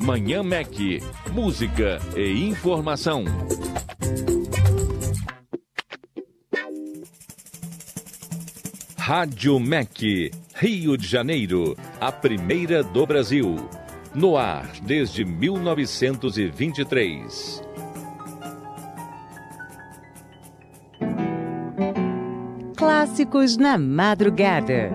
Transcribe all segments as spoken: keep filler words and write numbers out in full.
Manhã Mac, música e informação. Rádio Mac, Rio de Janeiro, a primeira do Brasil. No ar desde mil novecentos e vinte e três. Clássicos na madrugada.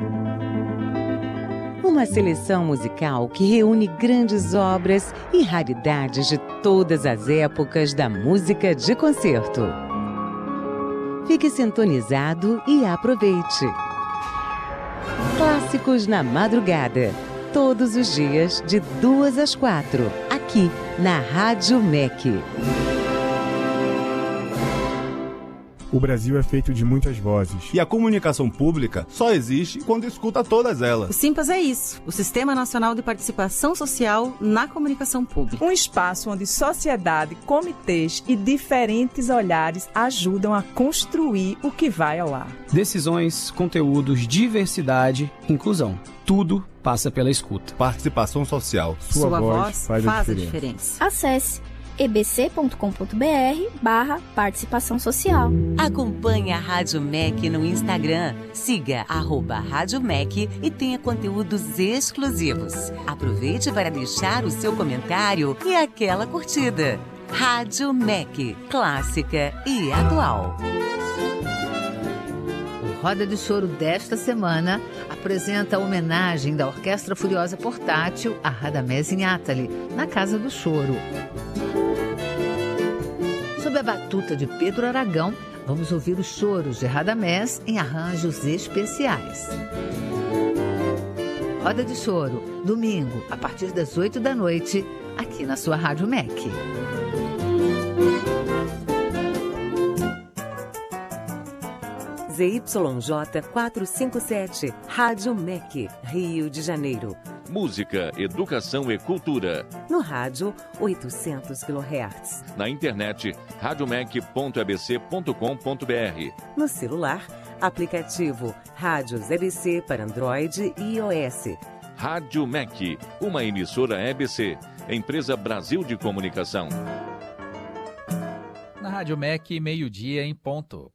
Uma seleção musical que reúne grandes obras e raridades de todas as épocas da música de concerto. Fique sintonizado e aproveite. Clássicos na madrugada. Todos os dias, de duas às quatro, aqui na Rádio Mac. O Brasil é feito de muitas vozes. E a comunicação pública só existe quando escuta todas elas. O Simpas é isso, o Sistema Nacional de Participação Social na Comunicação Pública. Um espaço onde sociedade, comitês e diferentes olhares ajudam a construir o que vai ao ar. Decisões, conteúdos, diversidade, inclusão. Tudo passa pela escuta. Participação social. Sua, Sua voz, voz faz, faz a, diferença. a diferença. Acesse ebc.com.br barra participação social. Acompanhe a Rádio Mac no Instagram. Siga arroba Rádio Mac e tenha conteúdos exclusivos. Aproveite para deixar o seu comentário e aquela curtida. Rádio Mac, clássica e atual. O Roda de Choro desta semana apresenta a homenagem da Orquestra Furiosa Portátil a Radamés Inátali, na Casa do Choro. Sob a batuta de Pedro Aragão, vamos ouvir os choros de Radamés em arranjos especiais. Roda de Choro, domingo, a partir das oito da noite, aqui na sua Rádio Mac. Z Y J quatrocentos e cinquenta e sete, Rádio Mac, Rio de Janeiro. Música, educação e cultura. No rádio, oitocentos quilohertz. Na internet, radiomac ponto e b c ponto com ponto b r. No celular, aplicativo Rádios E B C para Android e iOS. Rádio Mac, uma emissora E B C, empresa Brasil de Comunicação. Na Rádio Mac, meio-dia em ponto.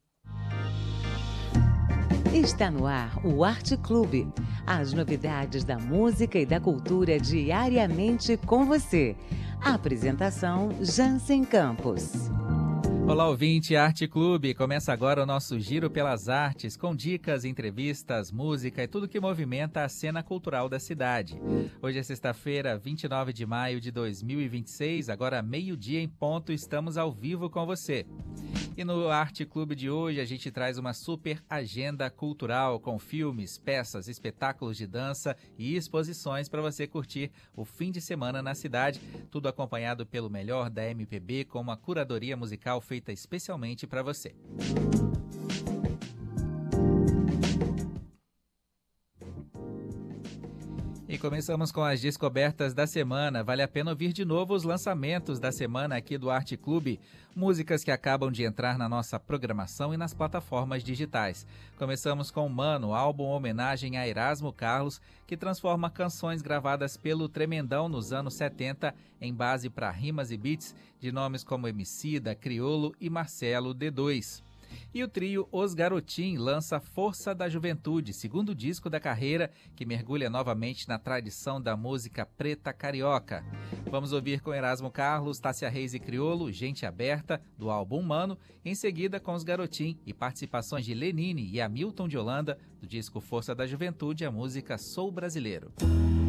Está no ar o Arte Clube. As novidades da música e da cultura diariamente com você. A apresentação Jansen Campos. Olá, ouvinte, Arte Clube. Começa agora o nosso giro pelas artes, com dicas, entrevistas, música e tudo que movimenta a cena cultural da cidade. Hoje é sexta-feira, vinte e nove de maio de dois mil e vinte e seis, agora meio-dia em ponto, estamos ao vivo com você. E no Arte Clube de hoje a gente traz uma super agenda cultural com filmes, peças, espetáculos de dança e exposições para você curtir o fim de semana na cidade, tudo acompanhado pelo melhor da M P B com uma curadoria musical feita especialmente para você. E começamos com as descobertas da semana. Vale a pena ouvir de novo os lançamentos da semana aqui do Arte Clube. Músicas que acabam de entrar na nossa programação e nas plataformas digitais. Começamos com Mano, álbum homenagem a Erasmo Carlos, que transforma canções gravadas pelo Tremendão nos anos setenta em base para rimas e beats de nomes como Emicida, Criolo e Marcelo D dois. E o trio Os Garotim lança Força da Juventude, segundo disco da carreira, que mergulha novamente na tradição da música preta carioca. Vamos ouvir com Erasmo Carlos, Tássia Reis e Criolo, Gente Aberta, do álbum Mano, em seguida com Os Garotim e participações de Lenine e Hamilton de Holanda, do disco Força da Juventude, a música Sou Brasileiro.